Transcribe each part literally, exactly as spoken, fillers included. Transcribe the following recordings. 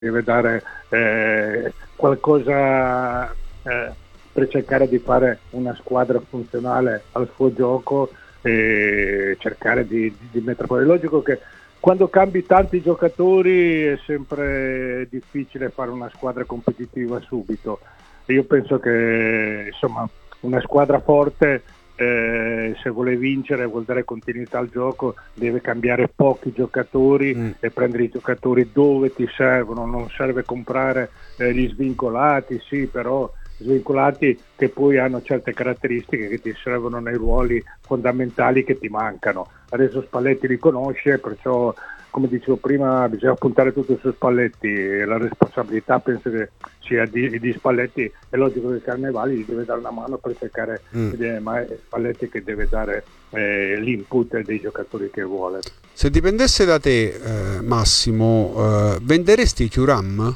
deve dare eh, qualcosa eh, per cercare di fare una squadra funzionale al suo gioco e cercare di, di, di mettere fuori. È logico che quando cambi tanti giocatori è sempre difficile fare una squadra competitiva subito. Io penso che insomma una squadra forte Eh, se vuole vincere, vuol dare continuità al gioco, deve cambiare pochi giocatori mm. e prendere i giocatori dove ti servono. Non serve comprare eh, gli svincolati, sì, però svincolati che poi hanno certe caratteristiche che ti servono nei ruoli fondamentali che ti mancano. Adesso Spalletti li conosce, perciò come dicevo prima bisogna puntare tutto su Spalletti e la responsabilità penso che sia di, di Spalletti. È logico che Carnevali gli deve dare una mano per cercare mm. ma è Spalletti che deve dare eh, l'input dei giocatori che vuole. Se dipendesse da te eh, Massimo, eh, venderesti Thuram?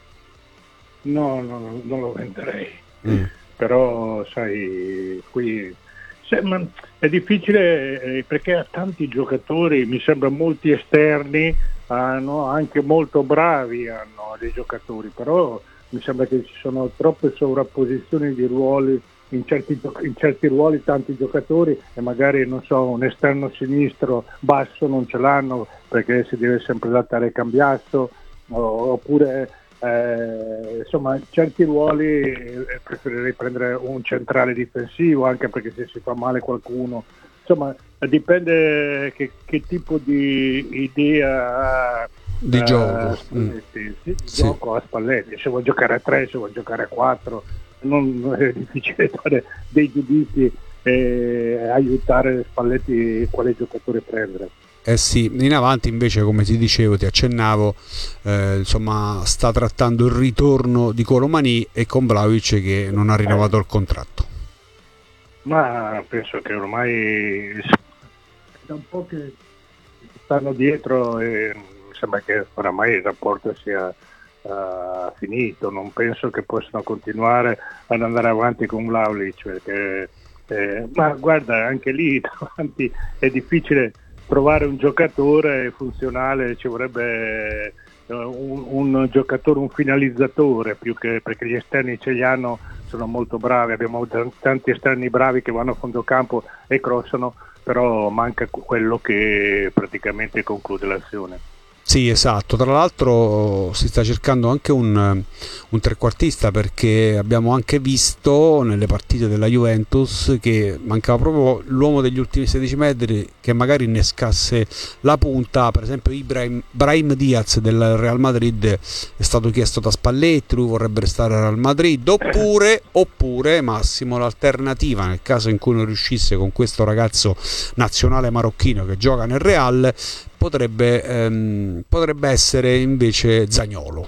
No, no, no, non lo venderei mm. però sai qui ma è difficile perché ha tanti giocatori, mi sembra molti esterni, hanno anche molto bravi, hanno dei giocatori, però mi sembra che ci sono troppe sovrapposizioni di ruoli in certi, in certi ruoli, tanti giocatori, e magari non so un esterno sinistro basso non ce l'hanno perché si deve sempre adattare al cambiasso, oppure Eh, insomma certi ruoli eh, preferirei prendere un centrale difensivo, anche perché se si fa male qualcuno, insomma dipende che, che tipo di idea di uh, gioco Spalletti, mm. sì, di sì. gioco a Spalletti, se vuoi giocare a tre, se vuoi giocare a quattro, non, non è difficile dare dei giudizi e aiutare Spalletti quale giocatore prendere. Eh sì, in avanti invece, come ti dicevo, ti accennavo, eh, insomma sta trattando il ritorno di Colomani e con Vlahovic che non ha rinnovato il contratto. Ma penso che ormai da un po' che stanno dietro e mi sembra che oramai il rapporto sia uh, finito. Non penso che possano continuare ad andare avanti con Vlahovic, perché eh, ma guarda, anche lì davanti è difficile trovare un giocatore funzionale, ci vorrebbe un, un giocatore, un finalizzatore, più che, perché gli esterni ce li hanno, sono molto bravi, abbiamo tanti esterni bravi che vanno a fondo campo e crossano, però manca quello che praticamente conclude l'azione. Sì, esatto, tra l'altro si sta cercando anche un, un trequartista, perché abbiamo anche visto nelle partite della Juventus che mancava proprio l'uomo degli ultimi sedici metri che magari innescasse la punta. Per esempio Ibrahim, Brahim Diaz del Real Madrid è stato chiesto da Spalletti, lui vorrebbe restare al Real Madrid, oppure, oppure Massimo, l'alternativa nel caso in cui non riuscisse con questo ragazzo nazionale marocchino che gioca nel Real, potrebbe, ehm, potrebbe essere invece Zaniolo.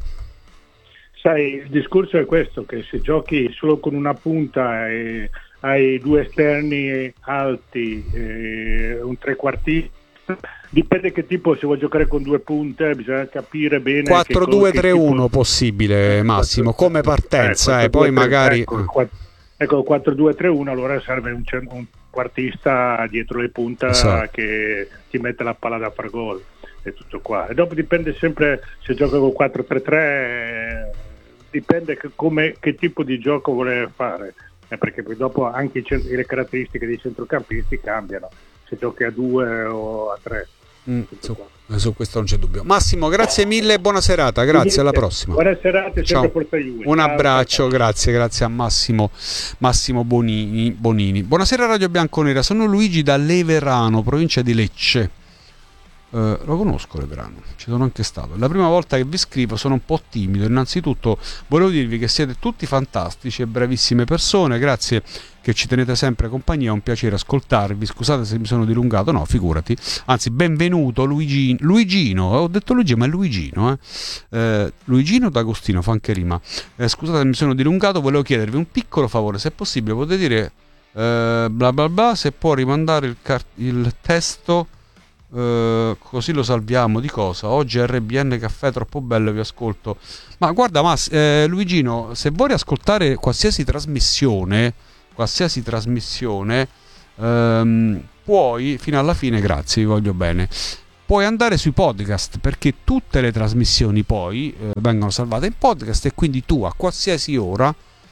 Sai, il discorso è questo, che se giochi solo con una punta e hai due esterni alti, e un trequartista, dipende che tipo, se vuoi giocare con due punte bisogna capire bene quattro due tre uno tipo... possibile, Massimo, come partenza, eh, eh, poi magari ecco, ecco quattro due tre uno, allora serve un, un quartista dietro le punte, esatto, che ti mette la palla da far gol e tutto qua. E dopo dipende sempre se gioca con quattro tre tre, dipende che, come, che tipo di gioco vuole fare, eh, perché poi dopo anche i cent- le caratteristiche dei centrocampisti cambiano se giochi a due o a tre. Mm, su, su questo non c'è dubbio. Massimo, grazie mille e buona serata, grazie, alla prossima. Buona serata e sempre Forza Juve. Un abbraccio, ciao, grazie, grazie a Massimo Massimo Bonini, Bonini. Buonasera Radio Bianconera, sono Luigi da Leverano, provincia di Lecce. Uh, lo conosco Leverano, ci sono anche stato. È la prima volta che vi scrivo, sono un po' timido. Innanzitutto volevo dirvi che siete tutti fantastici e bravissime persone, grazie che ci tenete sempre compagnia, è un piacere ascoltarvi. Scusate se mi sono dilungato, no, figurati, anzi benvenuto Luigi, Luigino, ho detto Luigi ma è Luigino, eh? Eh, Luigino D'Agostino, fa anche rima. Eh, scusate se mi sono dilungato, volevo chiedervi un piccolo favore, se è possibile potete dire eh, bla bla bla, se può rimandare il, car- il testo. Uh, così lo salviamo. Di cosa? Oggi R B N Caffè troppo bello, vi ascolto. Ma guarda, ma eh, Luigino, se vuoi ascoltare qualsiasi trasmissione, qualsiasi trasmissione, ehm, puoi fino alla fine, grazie, vi voglio bene. Puoi puoi andare sui podcast, perché tutte le trasmissioni poi eh, vengono salvate in podcast, e quindi tu a qualsiasi ora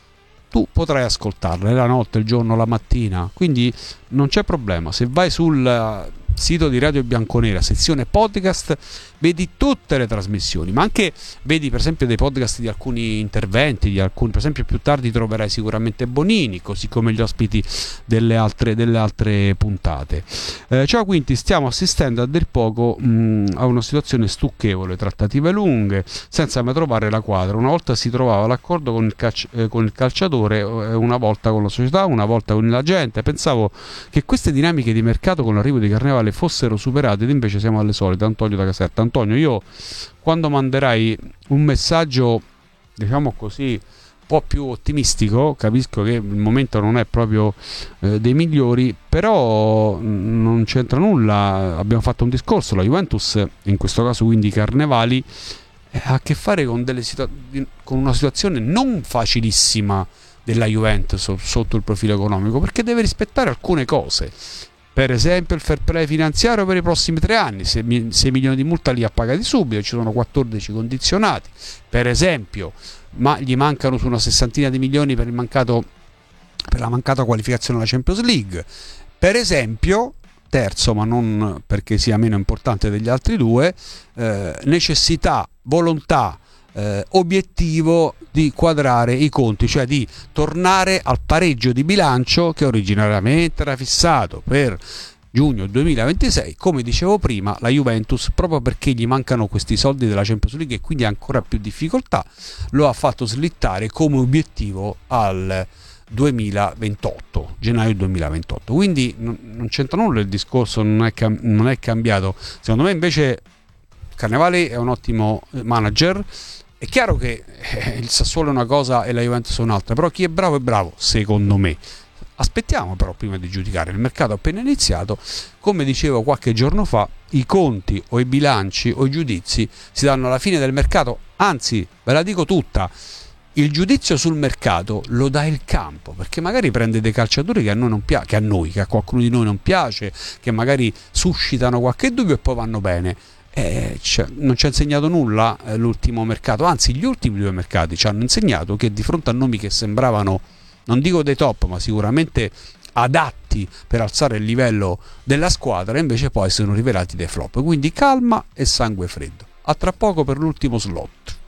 tu potrai ascoltarle, la notte, il giorno, la mattina, quindi non c'è problema. Se vai sul sito di Radio Bianconera, sezione podcast, vedi tutte le trasmissioni, ma anche vedi per esempio dei podcast di alcuni interventi, di alcuni, per esempio più tardi troverai sicuramente Bonini, così come gli ospiti delle altre, delle altre puntate. Eh, ciao Quinti, stiamo assistendo a dir poco mh, a una situazione stucchevole, trattative lunghe, senza mai trovare la quadra. Una volta si trovava l'accordo con il, calci- eh, con il calciatore, eh, una volta con la società, una volta con la gente. Pensavo che queste dinamiche di mercato con l'arrivo di Carnevale fossero superate, ed invece siamo alle solite. Antonio da Caserta. Antonio, io quando manderai un messaggio, diciamo così, un po' più ottimistico, capisco che il momento non è proprio eh, dei migliori, però non c'entra nulla. Abbiamo fatto un discorso, la Juventus, in questo caso quindi Carnevali, ha a che fare con, delle situa- con una situazione non facilissima della Juventus sotto il profilo economico, perché deve rispettare alcune cose. Per esempio il fair play finanziario per i prossimi tre anni, sei milioni di multa li ha pagati subito, ci sono quattordici condizionati, per esempio, ma gli mancano su una sessantina di milioni per il mancato, per la mancata qualificazione alla Champions League. Per esempio, terzo, ma non perché sia meno importante degli altri due, eh, necessità, volontà, Eh, obiettivo di quadrare i conti, cioè di tornare al pareggio di bilancio che originariamente era fissato per giugno duemilaventisei. Come dicevo prima, la Juventus, proprio perché gli mancano questi soldi della Champions League e quindi ha ancora più difficoltà, lo ha fatto slittare come obiettivo al duemilaventotto, gennaio duemilaventotto. Quindi non, non c'entra nulla il discorso, non è, cam- non è cambiato. Secondo me invece Carnevali è un ottimo manager. È chiaro che eh, il Sassuolo è una cosa e la Juventus è un'altra, però chi è bravo è bravo, secondo me. Aspettiamo però prima di giudicare, il mercato è appena iniziato. Come dicevo qualche giorno fa, i conti o i bilanci o i giudizi si danno alla fine del mercato, anzi ve la dico tutta, il giudizio sul mercato lo dà il campo, perché magari prende dei calciatori che a noi non piace, che a noi, che a qualcuno di noi non piace, che magari suscitano qualche dubbio e poi vanno bene. Eh, cioè, non ci ha insegnato nulla eh, l'ultimo mercato, anzi gli ultimi due mercati ci hanno insegnato che di fronte a nomi che sembravano, non dico dei top, ma sicuramente adatti per alzare il livello della squadra, invece poi sono rivelati dei flop. Quindi calma e sangue freddo. A tra poco per l'ultimo slot.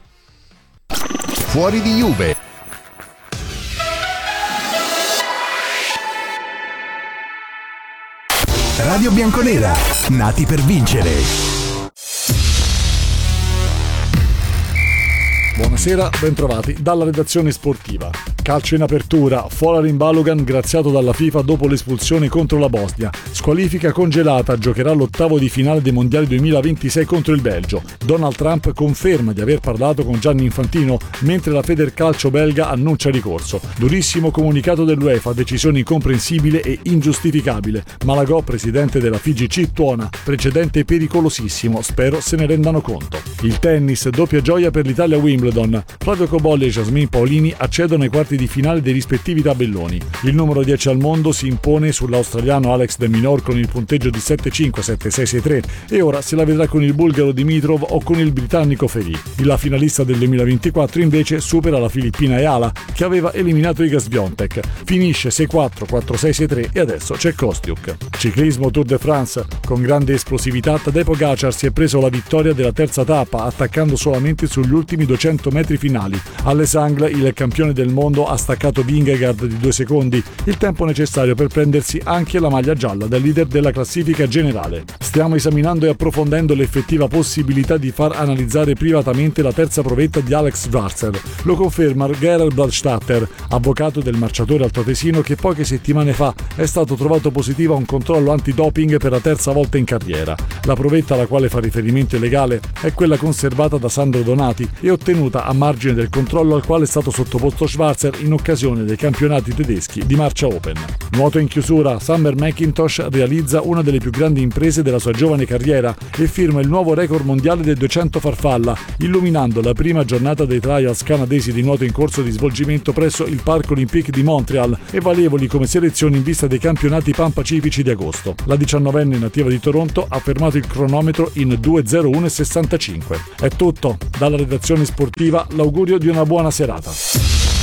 Fuori di Juve. Radio Bianconera, nati per vincere. Buonasera, bentrovati dalla redazione sportiva. Calcio in apertura, Folarin Balogun graziato dalla FIFA dopo l'espulsione contro la Bosnia. Squalifica congelata, giocherà l'ottavo di finale dei mondiali duemilaventisei contro il Belgio. Donald Trump conferma di aver parlato con Gianni Infantino, mentre la Federcalcio belga annuncia ricorso. Durissimo comunicato dell'UEFA, decisione incomprensibile e ingiustificabile. Malagò, presidente della F I G C, tuona, precedente pericolosissimo, spero se ne rendano conto. Il tennis, doppia gioia per l'Italia Wimbledon. Flavio Cobolli e Jasmine Paolini accedono ai quarti di finale dei rispettivi tabelloni. Il numero dieci al mondo si impone sull'australiano Alex de Minaur con il punteggio di sette cinque, sette sei, sei tre e ora se la vedrà con il bulgaro Dimitrov o con il britannico Ferry. La finalista del duemilaventiquattro invece supera la filippina Eala, che aveva eliminato Iga Swiatek. Finisce sei quattro, quattro sei, sei tre e adesso c'è Kostiuk. Ciclismo Tour de France. Con grande esplosività Tadej Pogacar si è preso la vittoria della terza tappa, attaccando solamente sugli ultimi duecento metri finali. Alle Sangle il campione del mondo ha staccato Vingegaard di due secondi, il tempo necessario per prendersi anche la maglia gialla del leader della classifica generale. Stiamo esaminando e approfondendo l'effettiva possibilità di far analizzare privatamente la terza provetta di Alex Schwarzer. Lo conferma Gerald Bladstatter, avvocato del marciatore altoatesino che poche settimane fa è stato trovato positivo a un controllo antidoping per la terza volta in carriera. La provetta alla quale fa riferimento il legale è quella conservata da Sandro Donati e ottenuta a margine del controllo al quale è stato sottoposto Schwarzer in occasione dei campionati tedeschi di Marcia Open. Nuoto in chiusura, Summer McIntosh realizza una delle più grandi imprese della sua giovane carriera e firma il nuovo record mondiale dei duecento farfalla, illuminando la prima giornata dei trials canadesi di nuoto in corso di svolgimento presso il Parc Olympique di Montreal e valevoli come selezioni in vista dei campionati panpacifici di agosto. La diciannovenne nativa di Toronto ha fermato il cronometro in due zero uno sessantacinque. È tutto, dalla redazione sportiva l'augurio di una buona serata.